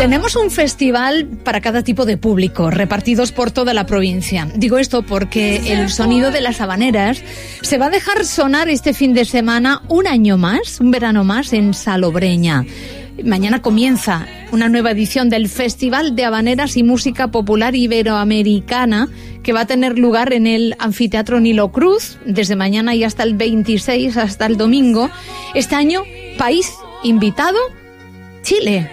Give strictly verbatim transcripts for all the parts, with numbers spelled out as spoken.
Tenemos un festival para cada tipo de público, repartidos por toda la provincia. Digo esto porque el sonido de las habaneras se va a dejar sonar este fin de semana un año más, un verano más en Salobreña. Mañana comienza una nueva edición del Festival de Habaneras y Música Popular Iberoamericana, que va a tener lugar en el Anfiteatro Nilo Cruz, desde mañana y hasta el veintiséis, hasta el domingo. Este año, país invitado, Chile.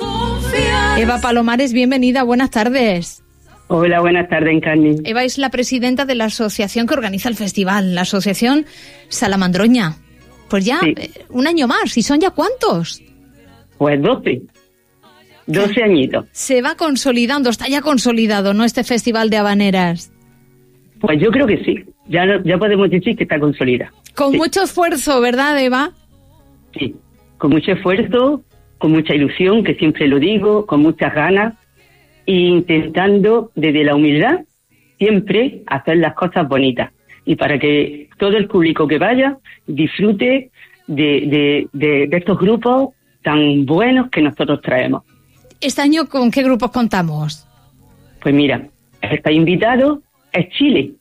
Eva Palomares, bienvenida, buenas tardes. Hola, buenas tardes, Encarni. Eva es la presidenta de la asociación que organiza el festival, la asociación Salamandroña. Pues ya, sí. eh, un año más, ¿y son ya cuántos? Pues doce. doce añitos. Se va consolidando, está ya consolidado, ¿no?, este festival de habaneras. Pues yo creo que sí, ya, ya podemos decir que está consolidado. Con sí. mucho esfuerzo, ¿verdad, Eva? Sí, con mucho esfuerzo, con mucha ilusión, que siempre lo digo, con muchas ganas, e intentando desde la humildad siempre hacer las cosas bonitas, y para que todo el público que vaya disfrute de, de, de, de estos grupos tan buenos que nosotros traemos. ¿Este año con qué grupos contamos? Pues mira, está invitado es Chile,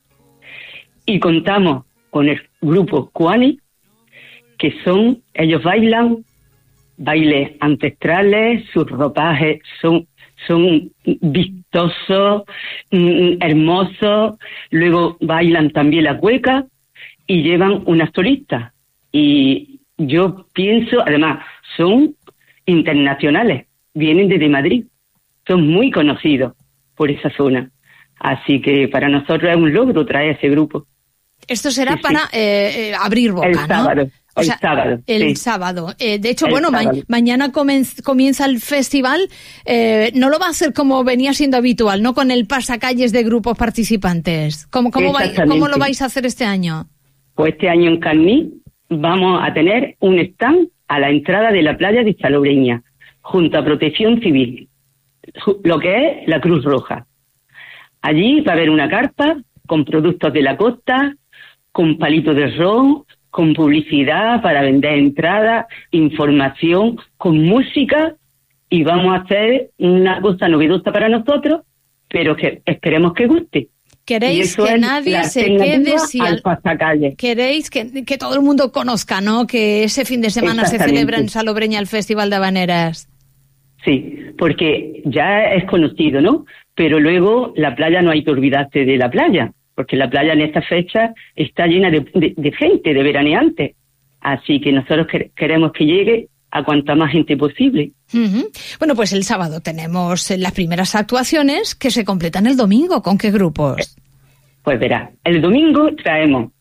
y contamos con el grupo Kuani, que son, ellos bailan bailes ancestrales, sus ropajes son, son vistosos, mm, hermosos, luego bailan también la cueca y llevan unas solistas. Y yo pienso, además, son internacionales, vienen desde Madrid, son muy conocidos por esa zona. Así que para nosotros es un logro traer ese grupo. Esto será sí, para sí. Eh, abrir boca, el ¿no? sábado. O el sea, sábado. El sí. sábado. Eh, de hecho, el bueno, ma- mañana comienza, comienza el festival. Eh, no lo va a hacer como venía siendo habitual, ¿no? Con el pasacalles de grupos participantes. ¿Cómo, cómo, vai, ¿Cómo lo vais a hacer este año? Pues este año en Carní vamos a tener un stand a la entrada de la playa de Salobreña, junto a Protección Civil, lo que es la Cruz Roja. Allí va a haber una carpa con productos de la costa, con palitos de ron, con publicidad para vender entradas, información, con música, y vamos a hacer una cosa novedosa para nosotros, pero que esperemos que guste. Queréis que nadie se quede si al pasacalle. Queréis que, que todo el mundo conozca, ¿no?, que ese fin de semana se celebra en Salobreña el Festival de Habaneras. Sí, porque ya es conocido, ¿no? Pero luego la playa, no hay que olvidarse de la playa, porque la playa en esta fecha está llena de, de, de gente, de veraneantes. Así que nosotros que, queremos que llegue a cuanta más gente posible. Uh-huh. Bueno, pues el sábado tenemos las primeras actuaciones que se completan el domingo. ¿Con qué grupos? Pues verá, el domingo traemos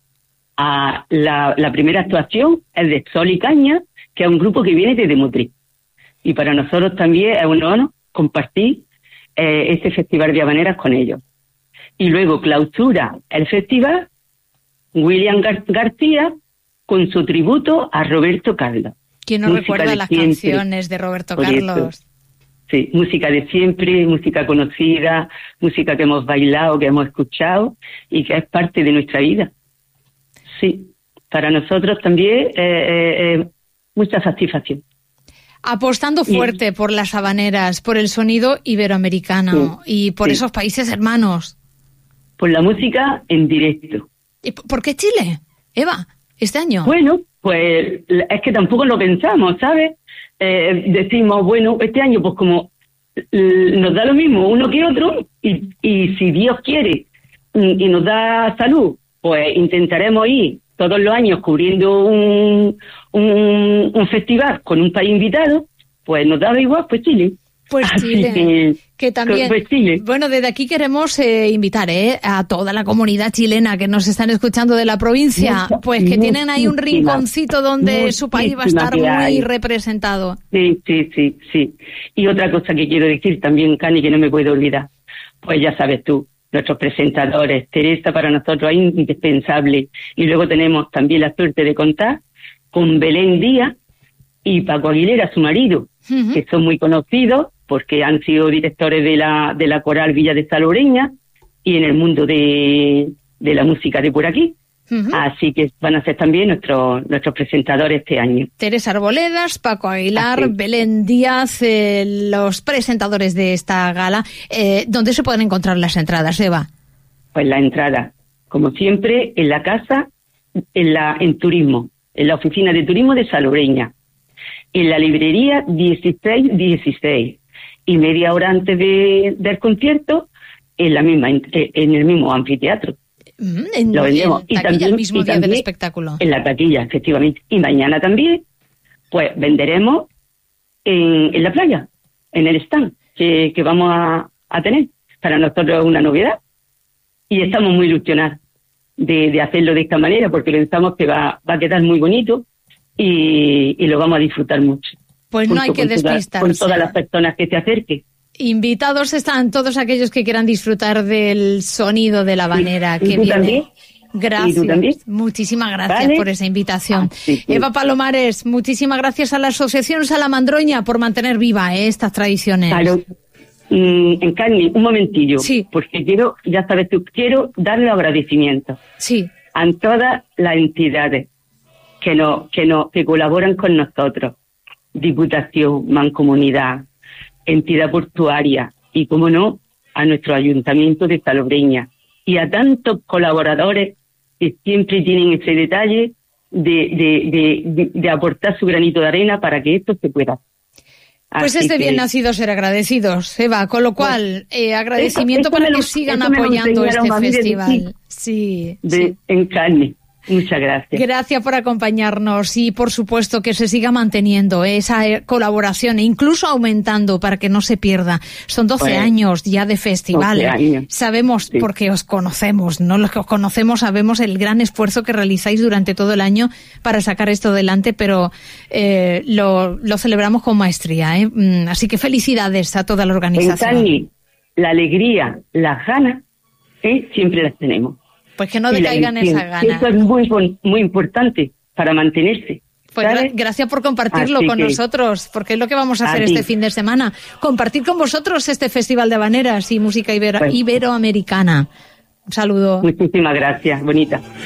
a la, la primera actuación, el de Sol y Caña, que es un grupo que viene desde Motriz. Y para nosotros también es un honor compartir eh, este festival de habaneras con ellos. Y luego clausura el festival William Gar- García con su tributo a Roberto Carlos. ¿Quién no recuerda las siempre. canciones de Roberto Por Carlos? Eso. Sí, música de siempre, música conocida, música que hemos bailado, que hemos escuchado y que es parte de nuestra vida. Sí, para nosotros también eh, eh, eh, mucha satisfacción. Apostando fuerte y, por las habaneras, por el sonido iberoamericano sí, y por sí. esos países hermanos. Por la música en directo. ¿Y por qué Chile, Eva, este año? Bueno, pues es que tampoco lo pensamos, ¿sabes? Eh, decimos, bueno, este año pues como nos da lo mismo uno que otro, y, y si Dios quiere y, y nos da salud, pues intentaremos ir todos los años cubriendo un, un, un festival con un país invitado. Pues nos da igual, pues Chile. Pues Chile, que, que también, pues Chile. Bueno, desde aquí queremos eh, invitar eh, a toda la comunidad chilena que nos están escuchando de la provincia, Mucha, pues que tienen ahí un rinconcito donde su país va a estar muy representado. Sí, sí, sí, sí. Y otra cosa que quiero decir también, Cani, que no me puedo olvidar, pues ya sabes tú, nuestros presentadores, Teresa para nosotros es indispensable, y luego tenemos también la suerte de contar con Belén Díaz y Paco Aguilera, su marido, uh-huh. que son muy conocidos porque han sido directores de la de la Coral Villa de Salobreña y en el mundo de, de la música de por aquí. Uh-huh. Así que van a ser también nuestros nuestros presentadores este año. Teresa Arboledas, Paco Aguilar, Así. Belén Díaz, eh, los presentadores de esta gala. Eh, ¿Dónde se pueden encontrar las entradas, Eva? Pues la entrada, como siempre, en la casa, en la en turismo, en la oficina de turismo de Salobreña, en la librería dieciséis dieciséis, y media hora antes de, del concierto, en la misma en, en el mismo anfiteatro. En, lo vendemos. En taquilla, y también el mismo día del espectáculo. En la taquilla, efectivamente. Y mañana también, pues venderemos en, en la playa, en el stand que, que vamos a, a tener. Para nosotros es una novedad. Y estamos muy ilusionados de, de hacerlo de esta manera, porque pensamos que va, va a quedar muy bonito y, y lo vamos a disfrutar mucho. Pues no hay que despistarse. Toda, con todas las personas que se acerquen. Invitados están todos aquellos que quieran disfrutar del sonido de la habanera que viene. También? Gracias, muchísimas gracias ¿Vale? por esa invitación. Ah, sí, sí. Eva Palomares, muchísimas gracias a la Asociación Salamandroña por mantener viva eh, estas tradiciones. Claro. Mm, Encarni, un momentillo, sí. porque quiero, ya sabes tú, quiero darle agradecimientos sí. a todas las entidades que nos, que nos, que colaboran con nosotros, Diputación, Mancomunidad, entidad portuaria y, como no, a nuestro ayuntamiento de Salobreña y a tantos colaboradores que siempre tienen ese detalle de, de, de, de aportar su granito de arena para que esto se pueda. Pues Así es de bien que... nacido ser agradecidos, Eva, con lo cual, eh, agradecimiento esto, esto para que lo, sigan apoyando este festival. De, sí, de, sí. En carne. Muchas gracias. Gracias por acompañarnos y, por supuesto, que se siga manteniendo esa colaboración e incluso aumentando para que no se pierda. Son doce pues, años ya de festival. Años. Sabemos, sí. porque os conocemos, ¿no? Los que os conocemos sabemos el gran esfuerzo que realizáis durante todo el año para sacar esto adelante, pero eh, lo, lo celebramos con maestría, ¿eh? Así que felicidades a toda la organización. En Cani, la alegría, las ganas, ¿eh? siempre las tenemos. Pues que no decaigan esa gana. Eso es muy, muy importante para mantenerse. Pues gra- gracias por compartirlo Así con que, nosotros, porque es lo que vamos a hacer a este fin de semana. Compartir con vosotros este Festival de Habaneras y Música ibero- pues, Iberoamericana. Un saludo. Muchísimas gracias, bonita.